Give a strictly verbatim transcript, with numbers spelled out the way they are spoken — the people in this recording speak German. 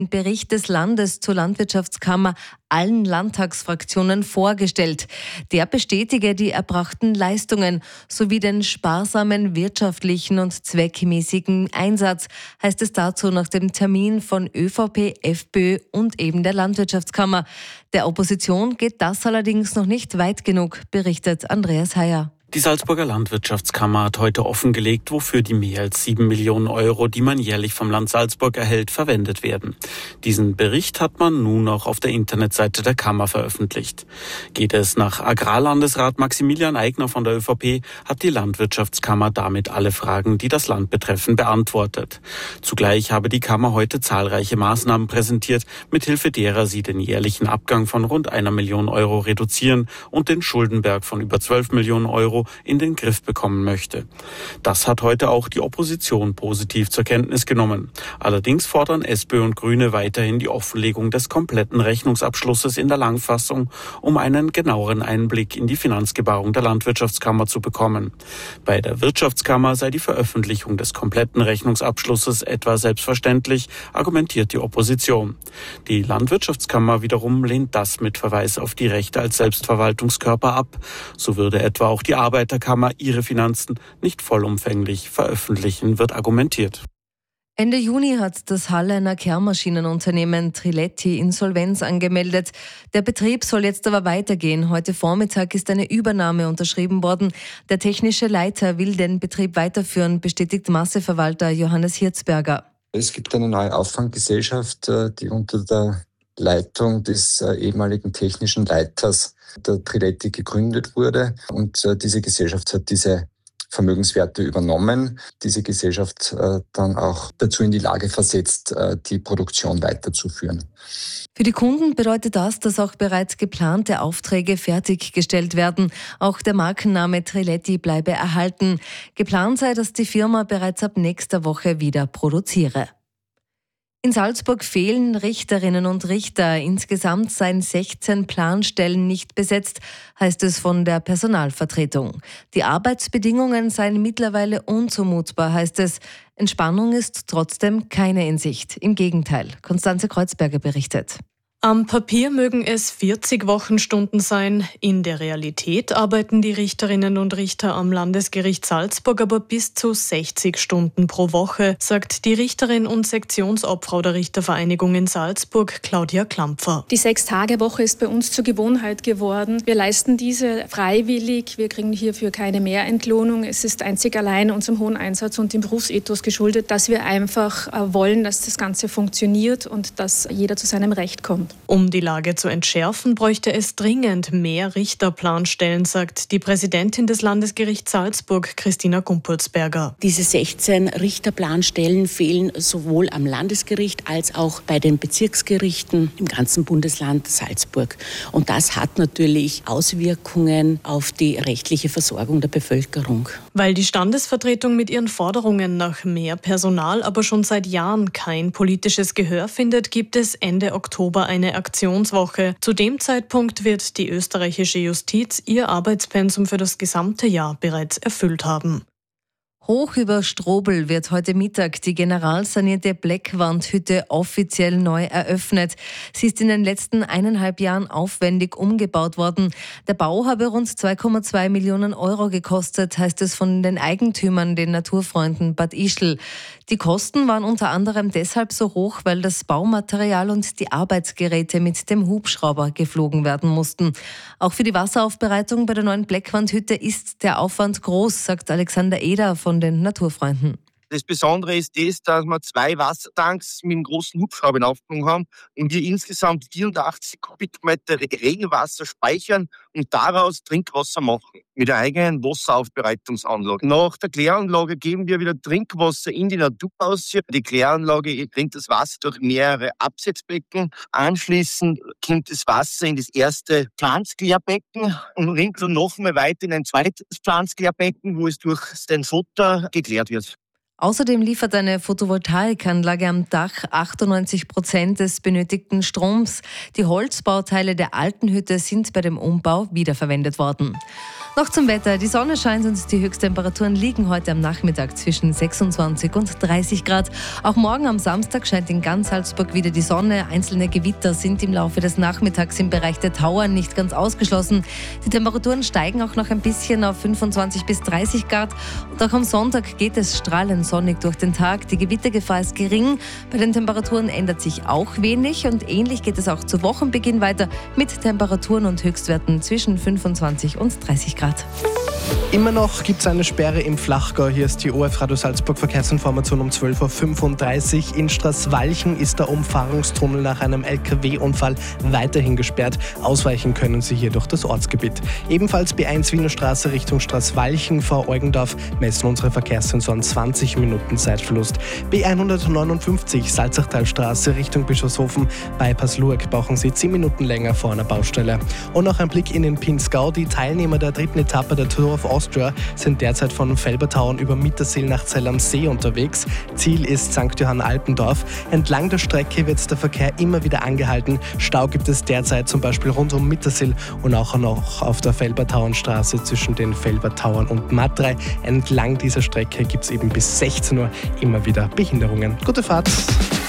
Bericht des Landes zur Landwirtschaftskammer allen Landtagsfraktionen vorgestellt. Der bestätige die erbrachten Leistungen sowie den sparsamen wirtschaftlichen und zweckmäßigen Einsatz, heißt es dazu nach dem Termin von ÖVP, FPÖ und eben der Landwirtschaftskammer. Der Opposition geht das allerdings noch nicht weit genug, berichtet Andreas Heyer. Die Salzburger Landwirtschaftskammer hat heute offengelegt, wofür die mehr als sieben Millionen Euro, die man jährlich vom Land Salzburg erhält, verwendet werden. Diesen Bericht hat man nun auch auf der Internetseite der Kammer veröffentlicht. Geht es nach Agrarlandesrat Maximilian Eigner von der ÖVP, hat die Landwirtschaftskammer damit alle Fragen, die das Land betreffen, beantwortet. Zugleich habe die Kammer heute zahlreiche Maßnahmen präsentiert, mithilfe derer sie den jährlichen Abgang von rund einer Million Euro reduzieren und den Schuldenberg von über zwölf Millionen Euro in den Griff bekommen möchte. Das hat heute auch die Opposition positiv zur Kenntnis genommen. Allerdings fordern SPÖ und Grüne weiterhin die Offenlegung des kompletten Rechnungsabschlusses in der Langfassung, um einen genaueren Einblick in die Finanzgebarung der Landwirtschaftskammer zu bekommen. Bei der Wirtschaftskammer sei die Veröffentlichung des kompletten Rechnungsabschlusses etwa selbstverständlich, argumentiert die Opposition. Die Landwirtschaftskammer wiederum lehnt das mit Verweis auf die Rechte als Selbstverwaltungskörper ab. So würde etwa auch die Arbeiterkammer ihre Finanzen nicht vollumfänglich veröffentlichen, wird argumentiert. Ende Juni hat das Halleiner Kehrmaschinenunternehmen Triletti Insolvenz angemeldet. Der Betrieb soll jetzt aber weitergehen. Heute Vormittag ist eine Übernahme unterschrieben worden. Der technische Leiter will den Betrieb weiterführen, bestätigt Masseverwalter Johannes Hirzberger. Es gibt eine neue Auffanggesellschaft, die unter der Leitung des ehemaligen technischen Leiters der Triletti gegründet wurde. Und diese Gesellschaft hat diese Vermögenswerte übernommen, diese Gesellschaft äh, dann auch dazu in die Lage versetzt, äh, die Produktion weiterzuführen. Für die Kunden bedeutet das, dass auch bereits geplante Aufträge fertiggestellt werden. Auch der Markenname Triletti bleibe erhalten. Geplant sei, dass die Firma bereits ab nächster Woche wieder produziere. In Salzburg fehlen Richterinnen und Richter. Insgesamt seien sechzehn Planstellen nicht besetzt, heißt es von der Personalvertretung. Die Arbeitsbedingungen seien mittlerweile unzumutbar, heißt es. Entspannung ist trotzdem keine in Sicht. Im Gegenteil. Konstanze Kreuzberger berichtet. Am Papier mögen es vierzig Wochenstunden sein. In der Realität arbeiten die Richterinnen und Richter am Landesgericht Salzburg aber bis zu sechzig Stunden pro Woche, sagt die Richterin und Sektionsobfrau der Richtervereinigung in Salzburg, Claudia Klampfer. Die Sechs-Tage-Woche ist bei uns zur Gewohnheit geworden. Wir leisten diese freiwillig. Wir kriegen hierfür keine Mehrentlohnung. Es ist einzig allein unserem hohen Einsatz und dem Berufsethos geschuldet, dass wir einfach wollen, dass das Ganze funktioniert und dass jeder zu seinem Recht kommt. Um die Lage zu entschärfen, bräuchte es dringend mehr Richterplanstellen, sagt die Präsidentin des Landesgerichts Salzburg, Christina Gumpolsberger. Diese sechzehn Richterplanstellen fehlen sowohl am Landesgericht als auch bei den Bezirksgerichten im ganzen Bundesland Salzburg. Und das hat natürlich Auswirkungen auf die rechtliche Versorgung der Bevölkerung. Weil die Standesvertretung mit ihren Forderungen nach mehr Personal aber schon seit Jahren kein politisches Gehör findet, gibt es Ende Oktober ein eine Aktionswoche. Zu dem Zeitpunkt wird die österreichische Justiz ihr Arbeitspensum für das gesamte Jahr bereits erfüllt haben. Hoch über Strobl wird heute Mittag die generalsanierte Bleckwandhütte offiziell neu eröffnet. Sie ist in den letzten eineinhalb Jahren aufwendig umgebaut worden. Der Bau habe rund zwei Komma zwei Millionen Euro gekostet, heißt es von den Eigentümern, den Naturfreunden Bad Ischl. Die Kosten waren unter anderem deshalb so hoch, weil das Baumaterial und die Arbeitsgeräte mit dem Hubschrauber geflogen werden mussten. Auch für die Wasseraufbereitung bei der neuen Bleckwandhütte ist der Aufwand groß, sagt Alexander Eder von den Naturfreunden. Das Besondere ist das, dass wir zwei Wassertanks mit einem großen Hubschrauber aufgenommen haben und wir insgesamt vierundachtzig Kubikmeter Regenwasser speichern und daraus Trinkwasser machen. Mit einer eigenen Wasseraufbereitungsanlage. Nach der Kläranlage geben wir wieder Trinkwasser in die Natur aus. Die Kläranlage bringt das Wasser durch mehrere Absetzbecken. Anschließend kommt das Wasser in das erste Pflanzklärbecken und rinnt dann nochmal weiter in ein zweites Pflanzklärbecken, wo es durch den Futter geklärt wird. Außerdem liefert eine Photovoltaikanlage am Dach achtundneunzig Prozent des benötigten Stroms. Die Holzbauteile der alten Hütte sind bei dem Umbau wiederverwendet worden. Noch zum Wetter. Die Sonne scheint und die Höchsttemperaturen liegen heute am Nachmittag zwischen sechsundzwanzig und dreißig Grad. Auch morgen am Samstag scheint in ganz Salzburg wieder die Sonne. Einzelne Gewitter sind im Laufe des Nachmittags im Bereich der Tauern nicht ganz ausgeschlossen. Die Temperaturen steigen auch noch ein bisschen auf fünfundzwanzig bis dreißig Grad. Und auch am Sonntag geht es strahlend sonnig durch den Tag. Die Gewittergefahr ist gering. Bei den Temperaturen ändert sich auch wenig. Und ähnlich geht es auch zu Wochenbeginn weiter mit Temperaturen und Höchstwerten zwischen fünfundzwanzig und dreißig Grad. Immer noch gibt es eine Sperre im Flachgau. Hier ist die O F Radio Salzburg Verkehrsinformation um zwölf Uhr fünfunddreißig. In Straßwalchen ist der Umfahrungstunnel nach einem L K W-Unfall weiterhin gesperrt. Ausweichen können Sie hier durch das Ortsgebiet. Ebenfalls B eins Wiener Straße Richtung Straßwalchen vor Eugendorf messen unsere Verkehrssensoren zwanzig Minuten Zeitverlust. B hundertneunundfünfzig Salzachtalstraße Richtung Bischofshofen bei Pasluag brauchen Sie zehn Minuten länger vor einer Baustelle. Und noch ein Blick in den Pinzgau. Die Teilnehmer der dritten Etappe der Tour of Austria sind derzeit von Felbertauen über Mittersill nach Zell am See unterwegs. Ziel ist Sankt Johann Alpendorf. Entlang der Strecke wird der Verkehr immer wieder angehalten. Stau gibt es derzeit zum Beispiel rund um Mittersill und auch noch auf der Felbertauenstraße zwischen den Felbertauern und Matrei. Entlang dieser Strecke gibt es eben bis sechzehn Uhr immer wieder Behinderungen. Gute Fahrt!